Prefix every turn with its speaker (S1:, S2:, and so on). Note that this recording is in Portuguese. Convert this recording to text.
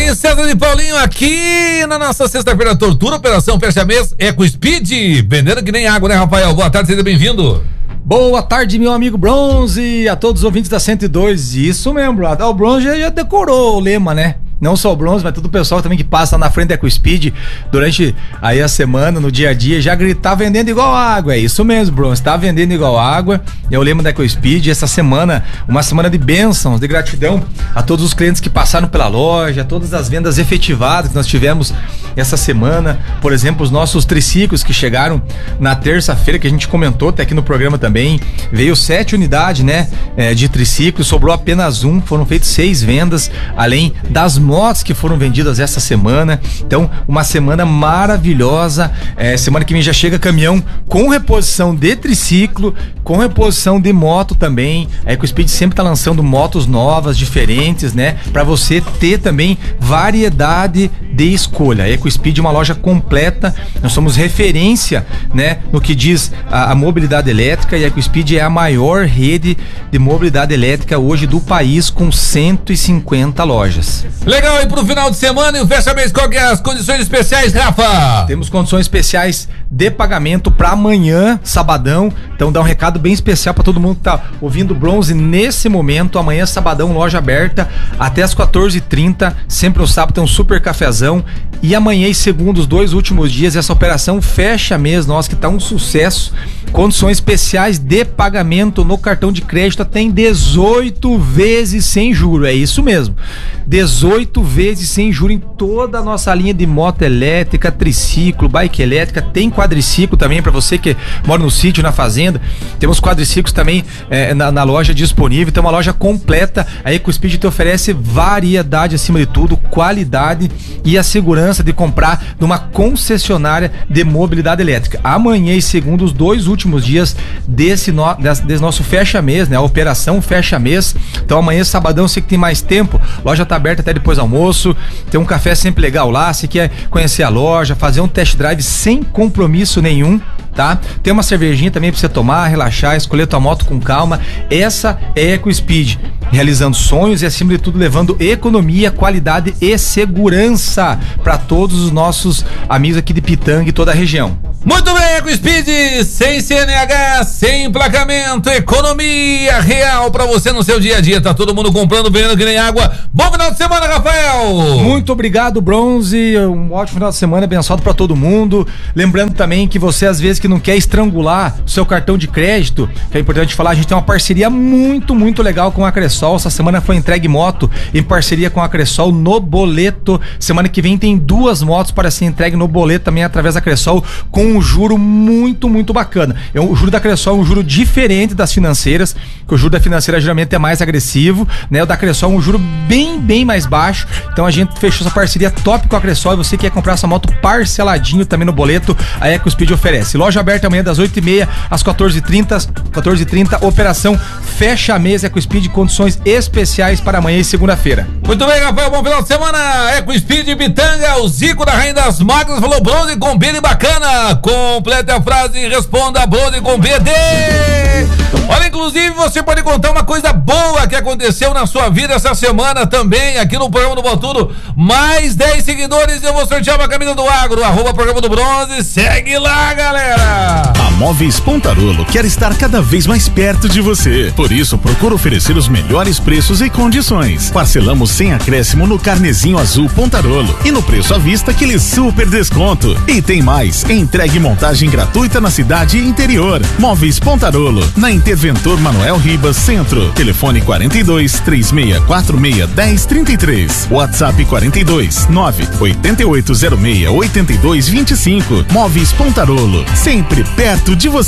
S1: aí, César de Paulinho aqui na nossa sexta-feira tortura, operação fecha mês, EcoSpeed, vendendo que nem água, né, Rafael? Boa tarde, seja bem-vindo.
S2: Boa tarde, meu amigo Bronze, a todos os ouvintes da 102. Isso mesmo, brother. O Bronze já decorou o lema, né? Não só o Bronze, mas todo o pessoal também que passa na frente da EcoSpeed durante aí a semana, no dia a dia, já gritar vendendo igual água. É isso mesmo, Bronze, tá vendendo igual água. É o lema da EcoSpeed. Essa semana, uma semana de bênçãos, de gratidão a todos os clientes que passaram pela loja, a todas as vendas efetivadas que nós tivemos essa semana. Por exemplo, os nossos triciclos que chegaram na terça-feira, que a gente comentou até aqui no programa também. Veio 7 unidades, né, de triciclos, sobrou apenas um, foram feitas 6 vendas, além das motos que foram vendidas essa semana. Então, uma semana maravilhosa. Semana que vem já chega caminhão com reposição de triciclo, com reposição de moto também. A EcoSpeed sempre tá lançando motos novas, diferentes, né? Para você ter também variedade de escolha. A EcoSpeed é uma loja completa. Nós somos referência, né, no que diz a mobilidade elétrica, e a EcoSpeed é a maior rede de mobilidade elétrica hoje do país, com 150 lojas.
S1: Legal, e pro final de semana e o fecha mês, qual que é as condições especiais, Rafa?
S2: Temos condições especiais de pagamento para amanhã, sabadão. Então dá um recado bem especial para todo mundo que tá ouvindo Bronze nesse momento. Amanhã, sabadão, loja aberta até as 14h30. Sempre no sábado tem um super cafezão. E amanhã e segundo, os 2 últimos dias, essa operação fecha mês nossa, que tá um sucesso. Condições especiais de pagamento no cartão de crédito, tem 18 vezes sem juro. É isso mesmo, 18 vezes sem juro em toda a nossa linha de moto elétrica, triciclo, bike elétrica. Tem quadriciclo também para você que mora no sítio, na fazenda. Temos quadriciclos também na loja disponível. Então, uma loja completa. A EcoSpeed te oferece variedade, acima de tudo, qualidade e a segurança de comprar numa concessionária de mobilidade elétrica. Amanhã e segundo, os 2 últimos dias desse nosso fecha-mês, né? A operação fecha-mês. Então, amanhã, sabadão, sei que tem mais tempo. Loja tá aberta até depois do almoço. Tem um café sempre legal lá. Se quer conhecer a loja, fazer um test drive sem compromisso nenhum, tá? Tem uma cervejinha também pra você tomar, relaxar, escolher tua moto com calma. Essa é a EcoSpeed, realizando sonhos e, acima de tudo, levando economia, qualidade e segurança para todos os nossos amigos aqui de Pitanga e toda a região.
S1: Muito bem, EcoSpeed, sem CNH, sem emplacamento, economia real pra você no seu dia a dia. Tá todo mundo comprando, vendendo que nem água. Bom final de semana, Rafael!
S2: Muito obrigado, Bronze. Um ótimo final de semana, abençoado pra todo mundo. Lembrando também que você, às vezes, que não quer estrangular o seu cartão de crédito, que é importante falar, a gente tem uma parceria muito, muito legal com a Cressol. Essa semana foi entregue moto em parceria com a Cressol no boleto. Semana que vem tem 2 motos para ser entregue no boleto também através da Cressol, com um juro muito, muito bacana. O juro da Cressol é um juro diferente das financeiras, que o juro da financeira geralmente é mais agressivo, né? O da Cressol é um juro bem, bem mais baixo. Então a gente fechou essa parceria top com a Cressol, e você quer comprar essa moto parceladinho também no boleto, a EcoSpeed oferece. Loja aberta amanhã das 8h30 às 14h30, operação fecha mês EcoSpeed, condições especiais para amanhã e segunda-feira.
S1: Muito bem, Rafael, bom final de semana. EcoSpeed Pitanga, o Zico da Rainha das Máquinas falou Bronze com BD bacana. Complete a frase e responda Bronze com BD. Olha, inclusive você pode contar uma coisa boa que aconteceu na sua vida essa semana também, aqui no programa do Botudo. Mais 10 seguidores e eu vou sortear uma camisa do Agro, @programa do Bronze. Segue lá, galera!
S3: A Móveis Pontarolo quer estar cada vez mais perto de você. Por isso, procura oferecer os melhores preços e condições. Parcelamos sem acréscimo no carnezinho azul Pontarolo e no preço à vista aquele super desconto. E tem mais, entregue e montagem gratuita na cidade e interior. Móveis Pontarolo, na Interventor Manuel Ribas, Centro. Telefone 42 3646 1033. WhatsApp 42 98806 8225. Móveis Pontarolo, sempre perto de você.